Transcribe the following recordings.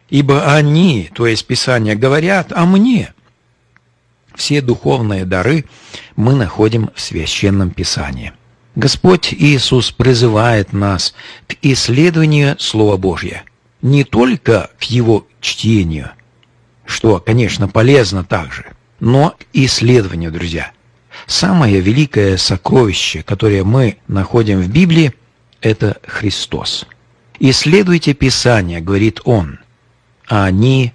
ибо они, то есть Писание, говорят о мне». Все духовные дары мы находим в Священном Писании. Господь Иисус призывает нас к исследованию Слова Божьего, не только к его чтению, что, конечно, полезно также, но к исследованию, друзья. Самое великое сокровище, которое мы находим в Библии, это Христос. «Исследуйте Писание», — говорит Он, — «они,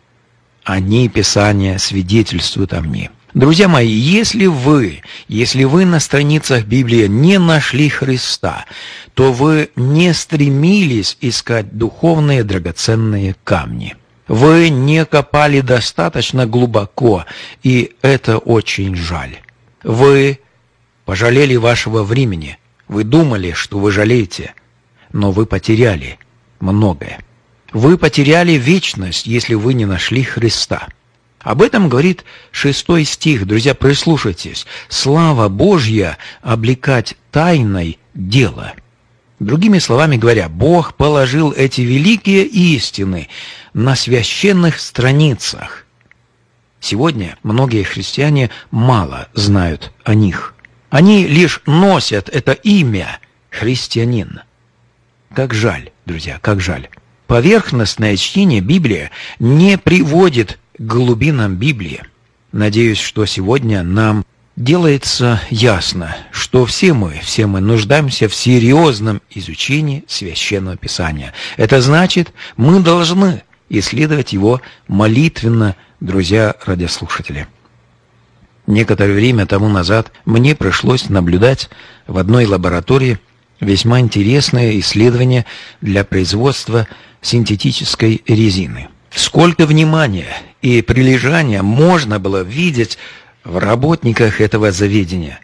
Писание, свидетельствуют о мне». Друзья мои, если вы на страницах Библии не нашли Христа, то вы не стремились искать духовные драгоценные камни. Вы не копали достаточно глубоко, и это очень жаль. Вы пожалели вашего времени. Вы думали, что вы жалеете, но вы потеряли многое. Вы потеряли вечность, если вы не нашли Христа. Об этом говорит 6 стих. Друзья, прислушайтесь. «Слава Божья облекать тайной дело». Другими словами говоря, Бог положил эти великие истины на священных страницах. Сегодня многие христиане мало знают о них. Они лишь носят это имя христианин. Как жаль, друзья, как жаль. Поверхностное чтение Библии не приводит к глубинам Библии. Надеюсь, что сегодня нам делается ясно, что все мы нуждаемся в серьезном изучении Священного Писания. Это значит, мы должны исследовать его молитвенно, друзья радиослушатели. Некоторое время тому назад мне пришлось наблюдать в одной лаборатории весьма интересное исследование для производства синтетической резины. Сколько внимания и прилежания можно было видеть в работниках этого заведения.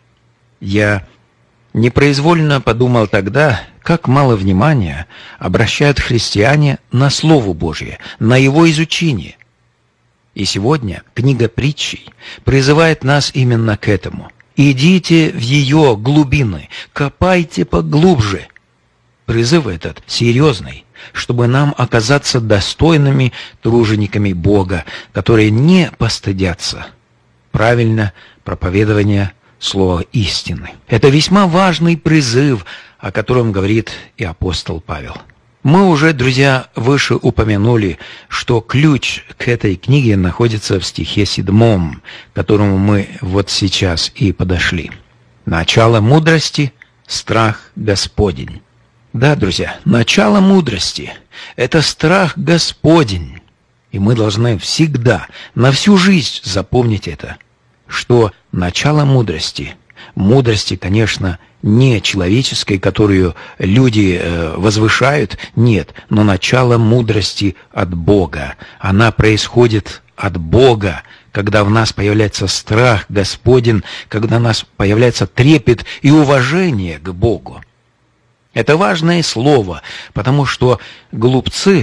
Я непроизвольно подумал тогда, как мало внимания обращают христиане на Слово Божье, на его изучение. И сегодня книга Притчей призывает нас именно к этому. «Идите в ее глубины, копайте поглубже». Призыв этот серьезный, чтобы нам оказаться достойными тружениками Бога, которые не постыдятся правильно проповедования слова истины. Это весьма важный призыв, о котором говорит и апостол Павел. Мы уже, друзья, выше упомянули, что ключ к этой книге находится в стихе 7, к которому мы вот сейчас и подошли. «Начало мудрости — страх Господень». Да, друзья, начало мудрости — это страх Господень. И мы должны всегда, на всю жизнь запомнить это, что начало мудрости, конечно, не человеческой, которую люди возвышают, нет, но начало мудрости от Бога. Она происходит от Бога, когда в нас появляется страх Господень, когда у нас появляется трепет и уважение к Богу. Это важное слово, потому что глупцы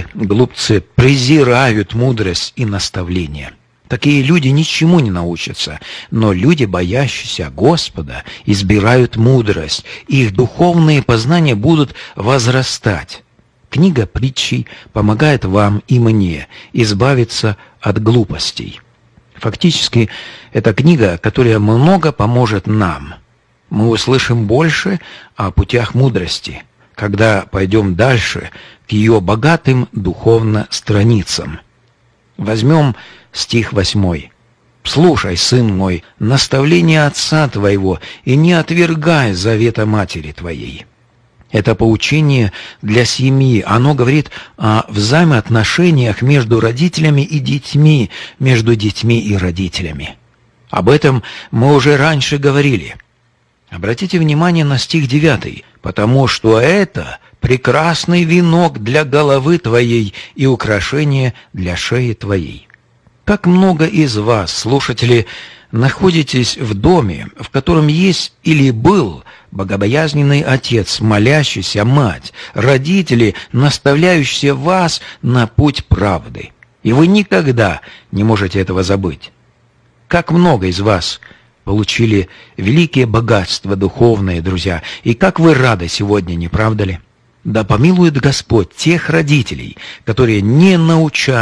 презирают мудрость и наставление. Такие люди ничему не научатся, но люди, боящиеся Господа, избирают мудрость, и их духовные познания будут возрастать. Книга Притчей помогает вам и мне избавиться от глупостей. Фактически, это книга, которая много поможет нам. Мы услышим больше о путях мудрости, когда пойдем дальше к ее богатым духовно страницам. Возьмем стих 8. «Слушай, сын мой, наставление отца твоего, и не отвергай завета матери твоей». Это поучение для семьи. Оно говорит о взаимоотношениях между родителями и детьми, между детьми и родителями. Об этом мы уже раньше говорили. Обратите внимание на стих 9. «Потому что это прекрасный венок для головы твоей и украшение для шеи твоей». Как много из вас, слушатели, находитесь в доме, в котором есть или был богобоязненный отец, молящийся мать, родители, наставляющие вас на путь правды. И вы никогда не можете этого забыть. Как много из вас получили великие богатства духовные, друзья, и как вы рады сегодня, не правда ли? Да помилует Господь тех родителей, которые не научают